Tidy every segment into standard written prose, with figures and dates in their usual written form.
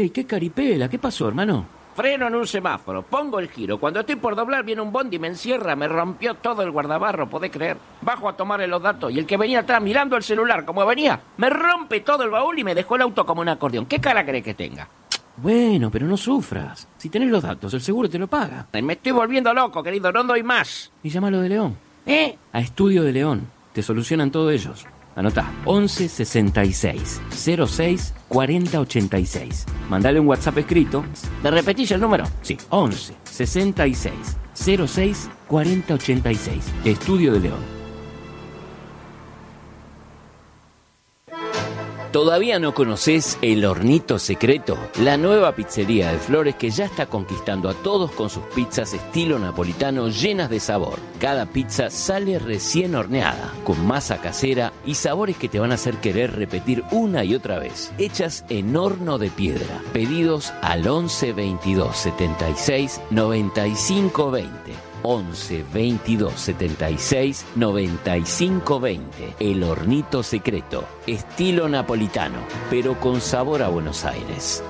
¡Ey, qué caripela! ¿Qué pasó, hermano? Freno en un semáforo, pongo el giro. Cuando estoy por doblar viene un bondi, me encierra, me rompió todo el guardabarro, ¿podés creer? Bajo a tomarle los datos y el que venía atrás mirando el celular como venía, me rompe todo el baúl y me dejó el auto como un acordeón. ¿Qué cara crees que tenga? Bueno, pero no sufras. Si tenés los datos, el seguro te lo paga. Me estoy volviendo loco, querido, no doy más. Y llámalo de León. A Estudio de León. Te solucionan todo ellos. Anotá, 11 66 06 40 86. Mandale un WhatsApp escrito. ¿Me repetís el número? Sí, 11 66 06 40 86. Estudio de León. ¿Todavía no conocés El Hornito Secreto? La nueva pizzería de Flores que ya está conquistando a todos con sus pizzas estilo napolitano llenas de sabor. Cada pizza sale recién horneada, con masa casera y sabores que te van a hacer querer repetir una y otra vez. Hechas en horno de piedra. Pedidos al 11 22 76 95 20. 11 22 76 95 20. El Hornito Secreto, estilo napolitano, pero con sabor a Buenos Aires.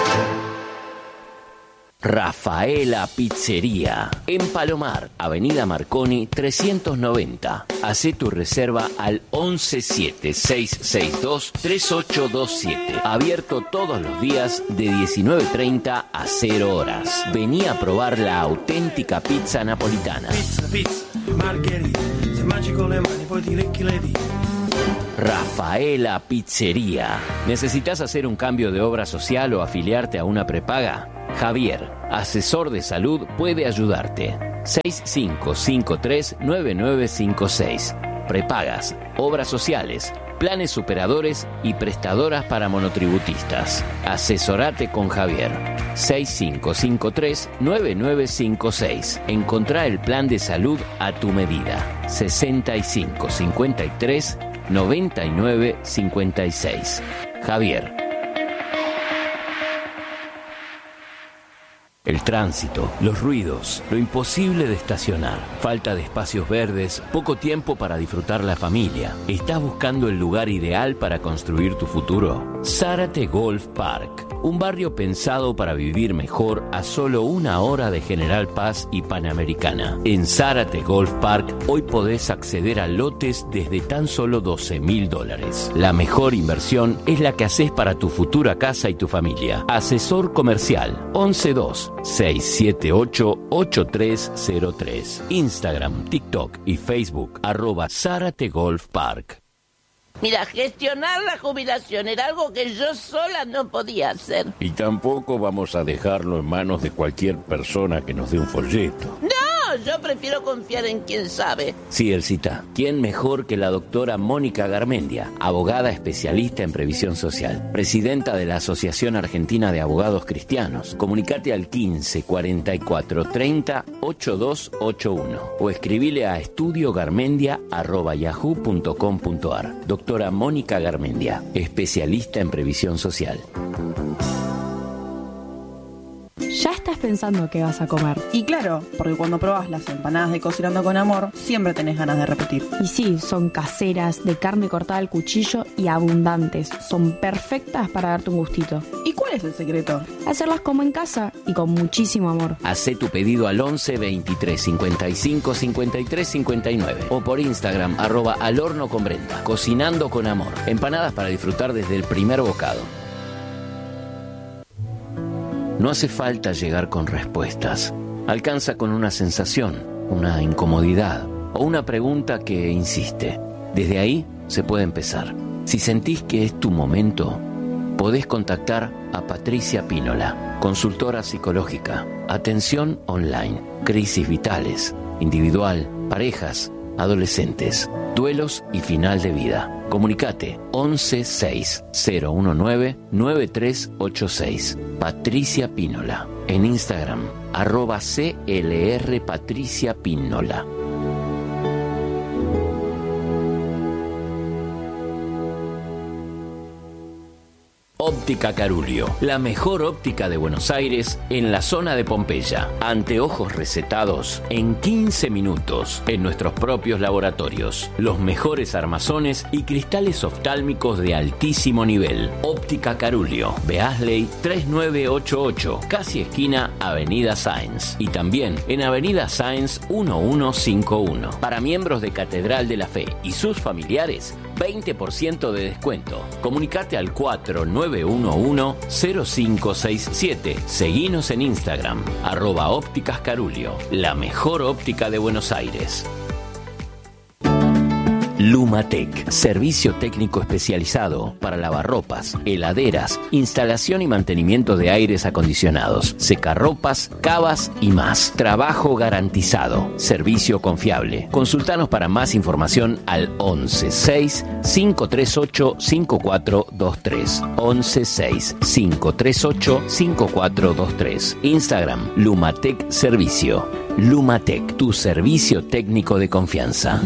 Rafaela Pizzería, en Palomar, Avenida Marconi 390. Hacé tu reserva al 117-662-3827. Abierto todos los días de 19:30 a 0 horas. Vení a probar la auténtica pizza napolitana. Pizza, margherita, se mangi con le mani poi ti lecchi le dita. Rafaela Pizzería. ¿Necesitas hacer un cambio de obra social o afiliarte a una prepaga? Javier, asesor de salud, puede ayudarte. 6553-9956. Prepagas, obras sociales, planes superadores y prestadoras para monotributistas. Asesorate con Javier. 6553-9956. Encontrá el plan de salud a tu medida. 6553-9956. Javier. El tránsito, los ruidos, lo imposible de estacionar, falta de espacios verdes, poco tiempo para disfrutar la familia. ¿Estás buscando el lugar ideal para construir tu futuro? Zárate Golf Park, un barrio pensado para vivir mejor a solo 1 hora de General Paz y Panamericana. En Zárate Golf Park hoy podés acceder a lotes desde tan solo $12.000. La mejor inversión es la que haces para tu futura casa y tu familia. Asesor comercial 112-678-8303. Instagram, TikTok y Facebook @Zárate Golf Park. Mira, gestionar la jubilación era algo que yo sola no podía hacer. Y tampoco vamos a dejarlo en manos de cualquier persona que nos dé un folleto. No, yo prefiero confiar en quien sabe. Sí, Elcita. ¿Quién mejor que la doctora Mónica Garmendia, abogada especialista en previsión social, presidenta de la Asociación Argentina de Abogados Cristianos? Comunicate al 15 44 30 8281 o escribile a estudiogarmendia@yahoo.com.ar. Doctora Mónica Garmendia, especialista en previsión social. Ya estás pensando qué vas a comer. Y claro, porque cuando probás las empanadas de Cocinando con Amor, siempre tenés ganas de repetir. Y sí, son caseras, de carne cortada al cuchillo y abundantes. Son perfectas para darte un gustito. ¿Y cuál es el secreto? Hacerlas como en casa y con muchísimo amor. Hacé tu pedido al 11 23 55 53 59 o por Instagram @alhornoconbrenda. Cocinando con Amor. Empanadas para disfrutar desde el primer bocado. No hace falta llegar con respuestas. Alcanza con una sensación, una incomodidad o una pregunta que insiste. Desde ahí se puede empezar. Si sentís que es tu momento, podés contactar a Patricia Pínola, consultora psicológica, atención online, crisis vitales, individual, parejas, adolescentes, duelos y final de vida. Comunicate 11 6 019 9386. Patricia Pínola. En Instagram @CLR Patricia Pínola. Óptica Carulio, la mejor óptica de Buenos Aires en la zona de Pompeya. Anteojos recetados en 15 minutos en nuestros propios laboratorios. Los mejores armazones y cristales oftálmicos de altísimo nivel. Óptica Carulio, Beasley 3988, casi esquina Avenida Sáenz. Y también en Avenida Sáenz 1151. Para miembros de Catedral de la Fe y sus familiares, 20% de descuento. Comunicate al 4911-0567. Seguinos en Instagram, @ópticas Carulio, la mejor óptica de Buenos Aires. Lumatec, servicio técnico especializado para lavarropas, heladeras, instalación y mantenimiento de aires acondicionados, secarropas, cavas y más. Trabajo garantizado, servicio confiable. Consultanos para más información al 116-538-5423. 116-538-5423. Instagram, Lumatec Servicio. Lumatec, tu servicio técnico de confianza.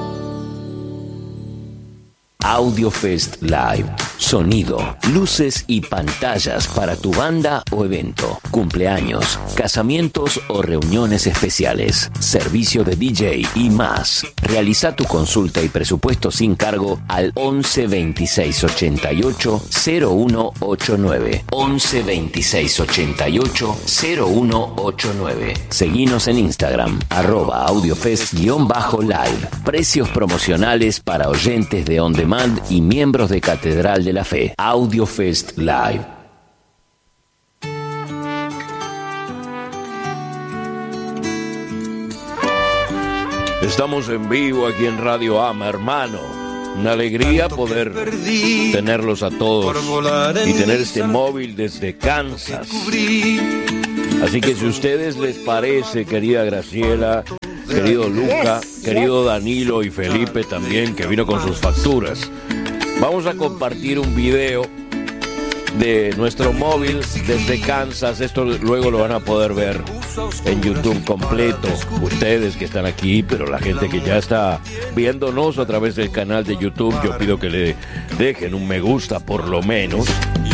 AudioFest Live. Sonido, luces y pantallas para tu banda o evento. Cumpleaños, casamientos o reuniones especiales. Servicio de DJ y más. Realiza tu consulta y presupuesto sin cargo al 11 26 88 0189. 11 26 88 0189. Seguinos en Instagram, @audiofest_live. Precios promocionales para oyentes de On Demand y miembros de Catedral de la Fe. AudioFest Live. Estamos en vivo aquí en Radio Ama, hermano. Una alegría poder tenerlos a todos y tener este móvil desde Kansas. Así que si a ustedes les parece, querida Graciela, querido Luca, querido Danilo y Felipe también, que vino con sus facturas, vamos a compartir un video de nuestro móvil desde Kansas. Esto luego lo van a poder ver en YouTube completo, ustedes que están aquí, pero la gente que ya está viéndonos a través del canal de YouTube, yo pido que le dejen un me gusta por lo menos.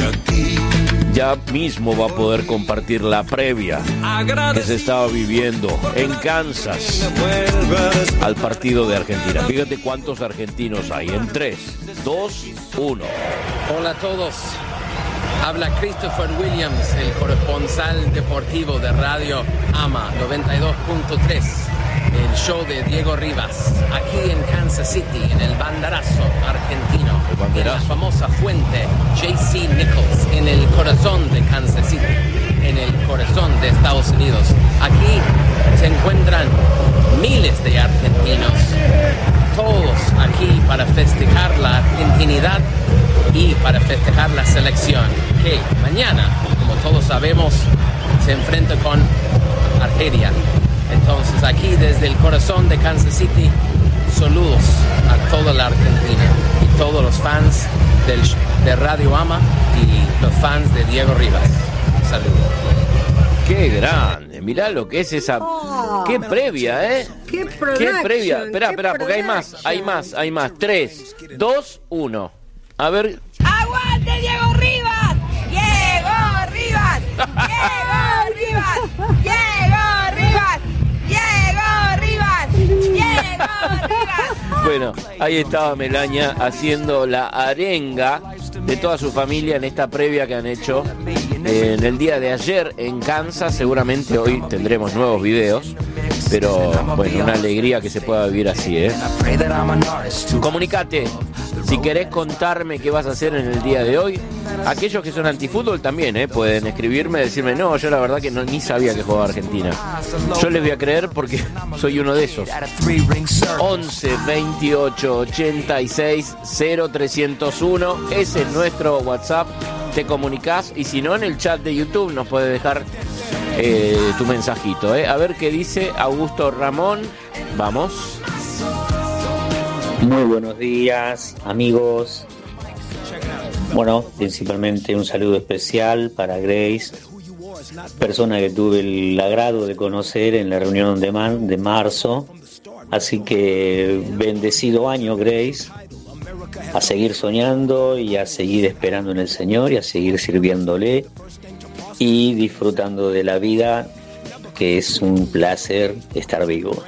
Ya mismo va a poder compartir la previa que se estaba viviendo en Kansas al partido de Argentina. Fíjate cuántos argentinos hay en 3, 2, 1. Hola a todos. Habla Christopher Williams, el corresponsal deportivo de Radio Ama 92.3, el show de Diego Rivas, aquí en Kansas City, en el banderazo argentino, en la famosa fuente J.C. Nichols, en el corazón de Kansas City, en el corazón de Estados Unidos. Aquí se encuentran miles de argentinos, todos aquí para festejar la argentinidad y para festejar la selección, que mañana, como todos sabemos, se enfrenta con Argelia. Entonces, aquí desde el corazón de Kansas City, saludos a toda la Argentina y todos los fans de Radio Ama y los fans de Diego Rivas. Saludos. ¡Qué grande! Mirá lo que es esa... ¡Qué previa, eh! ¡Qué previa! Espera, porque hay más. 3, 2, 1. A ver... ¡Aguante Diego Rivas! ¡Diego Rivas! ¡Diego Rivas! ¡Diego Rivas! ¡Diego Rivas! ¡Diego Rivas! Bueno, ahí estaba Melania haciendo la arenga de toda su familia en esta previa que han hecho en el día de ayer en Kansas. Seguramente hoy tendremos nuevos videos, pero bueno, una alegría que se pueda vivir así, ¿eh? Comunicate si querés contarme qué vas a hacer en el día de hoy. Aquellos que son antifútbol también, pueden escribirme, decirme, no, yo la verdad que ni sabía que jugaba Argentina. Yo les voy a creer porque soy uno de esos. 11 28 86 0301, ese es nuestro WhatsApp. Te comunicás y si no, en el chat de YouTube nos puedes dejar tu mensajito, A ver qué dice Augusto Ramón. Vamos. Muy buenos días, amigos. Bueno, principalmente un saludo especial para Grace, persona que tuve el agrado de conocer en la reunión de marzo. Así que bendecido año, Grace. a seguir soñando y a seguir esperando en el Señor y a seguir sirviéndole y disfrutando de la vida, que es un placer estar vivo.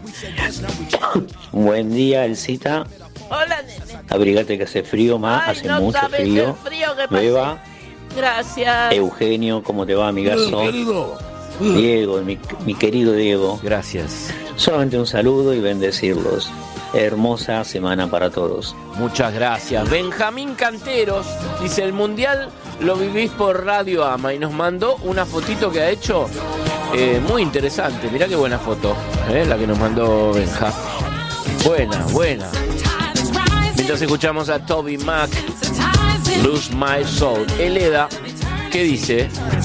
Buen día, Elcita. Hola, nene. Abrigate que hace frío, hace no mucho sabes frío. el frío que pasé. Beba, Gracias. Eugenio, ¿cómo te va, amigazo? Diego, mi querido Diego. Gracias. Solamente un saludo y bendecirlos. Hermosa semana para todos. Muchas gracias. Benjamín Canteros dice: el mundial lo vivís por Radio Ama, y nos mandó una fotito que ha hecho muy interesante. Mirá qué buena foto, la que nos mandó Benja. Buena. Mientras escuchamos a Toby Mac, Lose My Soul. Eleda, ¿qué dice?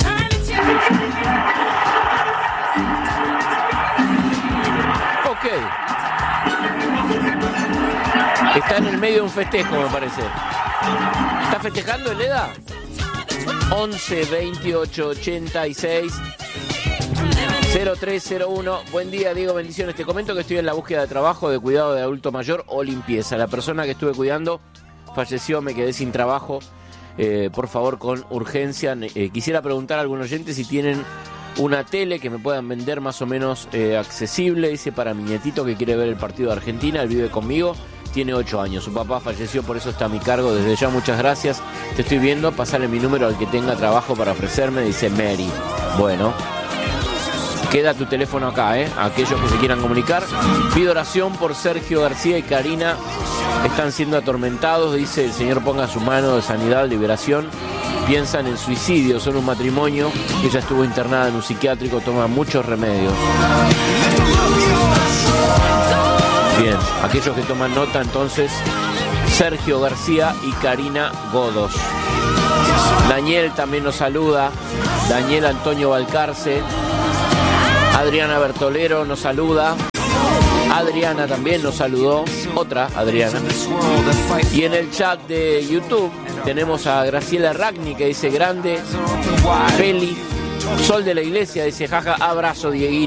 Ok. Está en el medio de un festejo, me parece. ¿Está festejando, Eleda? 11 28 86 0301. Buen día, Diego, bendiciones. Te comento que estoy en la búsqueda de trabajo de cuidado de adulto mayor o limpieza. La persona que estuve cuidando falleció, me quedé sin trabajo. Por favor, con urgencia. Quisiera preguntar a algún oyente si tienen una tele que me puedan vender más o menos accesible. Dice: para mi nietito que quiere ver el partido de Argentina, él vive conmigo, tiene 8 años. Su papá falleció, por eso está a mi cargo. Desde ya, muchas gracias. Te estoy viendo. Pasale mi número al que tenga trabajo para ofrecerme. Dice Mary. Bueno, queda tu teléfono acá, aquellos que se quieran comunicar. Pido oración por Sergio García y Karina. Están siendo atormentados. Dice: el Señor ponga su mano de sanidad, liberación. Piensan en suicidio. Son un matrimonio. Ella estuvo internada en un psiquiátrico. Toma muchos remedios. Bien, aquellos que toman nota, entonces: Sergio García y Karina Godos. Daniel también nos saluda. Daniel Antonio Valcarce. Adriana Bertolero nos saluda. Adriana también nos saludó. Otra Adriana. Y en el chat de YouTube tenemos a Graciela Ragni, que dice: grande Feli. Sol de la Iglesia dice: jaja, abrazo, Dieguito.